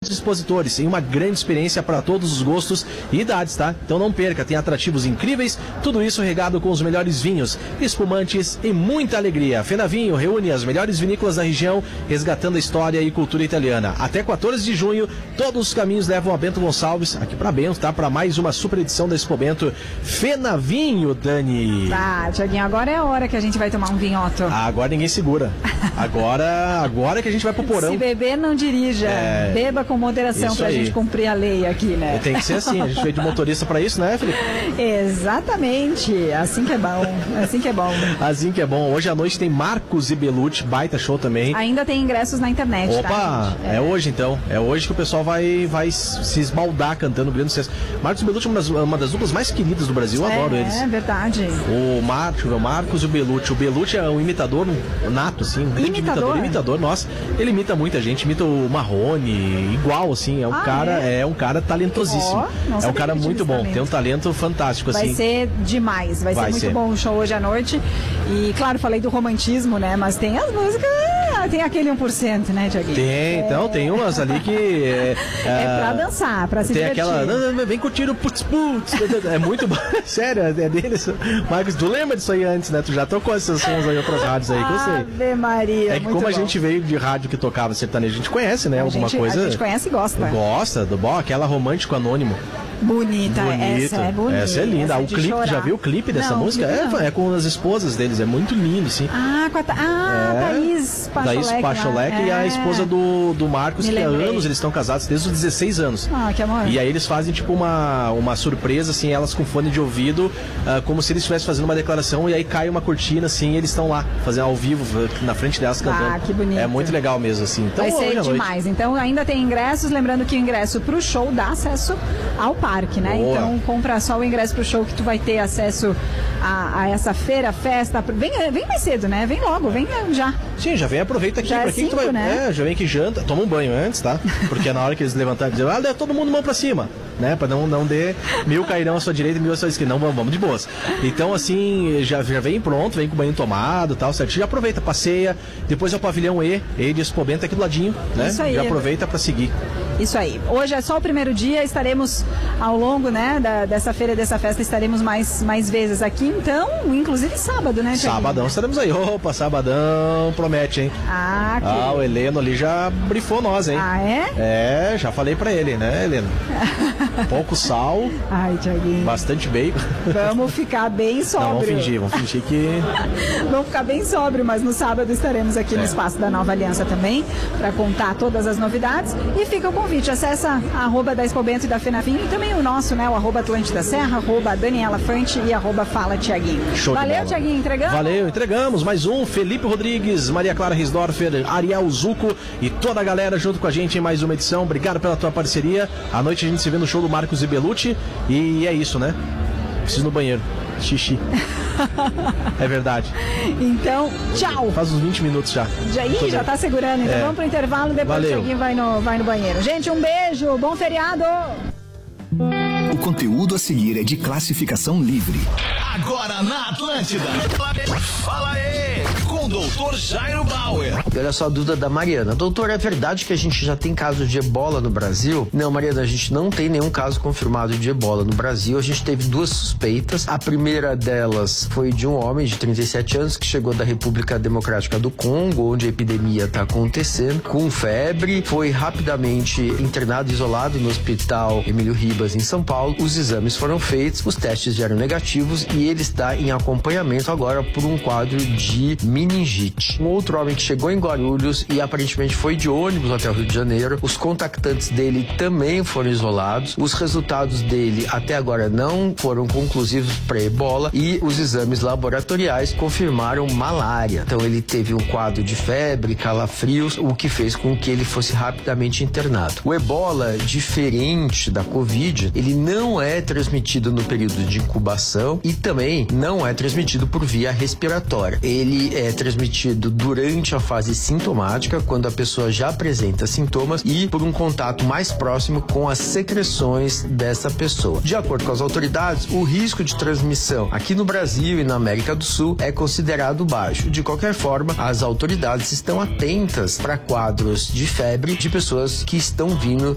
Centro Expositores, em uma grande experiência para todos os gostos e idades, tá? Então não perca, tem atrativos incríveis, tudo isso regado com os melhores vinhos, espumantes e muita alegria. Fenavinho reúne as melhores vinícolas da região, resgatando a história e cultura italiana. Até 14 de junho, todos os caminhos levam a Bento Gonçalves, aqui para Bento, tá? Para mais uma super edição da Expo Bento. Fenavinho, Dani. Tá, Tiaguinho, agora é a hora que a gente vai tomar um vinhoto. Agora ninguém segura. Agora que a gente vai pro porão. Se beber, não dirija. Beba com moderação pra gente cumprir a lei aqui, né? Tem que ser assim, a gente veio de motorista pra isso, né, Felipe? Exatamente, assim que é bom, assim que é bom. Assim que é bom. Hoje à noite tem Marcos e Belucci, baita show também. Ainda tem ingressos na internet, Opa, tá, gente? É hoje então. É hoje que o pessoal vai se esbaldar cantando o grande sucesso. Marcos e Belucci é uma das duplas mais queridas do Brasil, eu adoro eles. É verdade. O Marcos e o Belucci. O Belucci é um imitador nato, assim. Imitador, nossa. Ele imita muita gente, imita o Marrone, igual, assim. É um cara talentosíssimo. É um cara muito bom, tem um talento fantástico, assim. Vai ser demais, vai ser muito bom o show hoje à noite. E, claro, falei do romantismo, né? Mas tem as músicas, tem aquele 1%, né, Tiaguinho? Então, tem umas ali que... É pra dançar, pra se divertir. Tem aquela, vem curtir o putz, é muito bom, sério, é deles. Marcos, tu lembra disso aí antes, né? Tu já tocou esses sons aí em outras rádios aí, que eu sei. Ave Maria, é que como a gente veio de rádio que tocava sertanejo, a gente conhece, né? Alguma coisa... A gente conhece e gosta. Gosta, aquela Romântico Anônimo. Bonita, essa é bonita. Essa é linda. Essa o clipe, tu já viu o clipe dessa música? É com as esposas deles, é muito lindo, sim. Thaís Pacholek e a esposa do Marcos, que há anos eles estão casados, desde os 16 anos. Que amor. E aí eles fazem tipo uma surpresa, assim, elas com fone de ouvido, como se eles estivessem fazendo uma declaração, e aí cai uma cortina, assim, e eles estão lá, fazendo ao vivo, na frente delas, cantando. Que bonito. É muito legal mesmo, assim. Então, vai ser demais. Então ainda tem ingressos, lembrando que o ingresso pro show dá acesso ao parque, né? Boa. Então compra só o ingresso pro show que tu vai ter acesso a essa feira, festa. Vem mais cedo, né? Vem logo, vem já. Sim, já vem, aproveita aqui. Já pra é quem 5, tu vai, né? já vem aqui, janta, toma um banho antes, tá? Porque na hora que eles levantarem, dizer, todo mundo mão pra cima, né? Pra não dê 1000 cairão à sua direita e 1000 à sua esquerda. Não, vamos de boas. Então, assim, já vem pronto, vem com o banho tomado, tal, certo? Já aproveita, passeia, depois é o pavilhão E de Expo Bento aqui do ladinho, né? Isso aí. Já aproveita pra seguir. Isso aí. Hoje é só o primeiro dia, estaremos ao longo, né, dessa feira, dessa festa, estaremos mais vezes aqui, então, inclusive sábado, né, Tiaguinho? Sabadão estaremos aí. Opa, sabadão, promete, hein? O Heleno ali já brifou nós, hein? É? Já falei pra ele, né, Heleno? Pouco sal. Ai, Tiaguinho. Bastante bacon. Vamos ficar bem sóbrio. Não, vamos fingir que... Vamos ficar bem sóbrio, mas no sábado estaremos aqui no Espaço da Nova Aliança também, para contar todas as novidades. E fica o convite, acessa a @da Expo Bento e da Fenavinho, e também o nosso, né, o @Atlântida Serra, @Daniela Fante e @Fala Tiaguinho. Valeu, Tiaguinho, entregamos? Valeu, entregamos. Mais um, Felipe Rodrigues, Maria Clara Risdorfer, Ariel Zucco e toda a galera junto com a gente em mais uma edição. Obrigado pela tua parceria. À noite a gente se vê no show do Marcos e Belucci. E é isso, né? Preciso ir no banheiro. Xixi. É verdade. Então, tchau. Faz uns 20 minutos já. Já tá segurando. Então vamos pro intervalo, depois o Tiaguinho vai no banheiro. Gente, um beijo, bom feriado. O conteúdo a seguir é de classificação livre. Agora na Atlântida. Fala aí, com o Dr. Jairo Bauer. E olha só a dúvida da Mariana. Doutor, é verdade que a gente já tem casos de ebola no Brasil? Não, Mariana, a gente não tem nenhum caso confirmado de ebola no Brasil. A gente teve 2 suspeitas. A primeira delas foi de um homem de 37 anos que chegou da República Democrática do Congo, onde a epidemia está acontecendo, com febre. Foi rapidamente internado, isolado no Hospital Emílio Ribas, em São Paulo. Os exames foram feitos, os testes vieram negativos e ele está em acompanhamento agora por um quadro de meningite. Um outro homem que chegou em Guarulhos e aparentemente foi de ônibus até o Rio de Janeiro. Os contactantes dele também foram isolados. Os resultados dele até agora não foram conclusivos para ebola e os exames laboratoriais confirmaram malária. Então ele teve um quadro de febre, calafrios, o que fez com que ele fosse rapidamente internado. O ebola, diferente da Covid, ele não é transmitido no período de incubação e também não é transmitido por via respiratória. Ele é transmitido durante a fase sintomática, quando a pessoa já apresenta sintomas e por um contato mais próximo com as secreções dessa pessoa. De acordo com as autoridades, o risco de transmissão aqui no Brasil e na América do Sul é considerado baixo. De qualquer forma, as autoridades estão atentas para quadros de febre de pessoas que estão vindo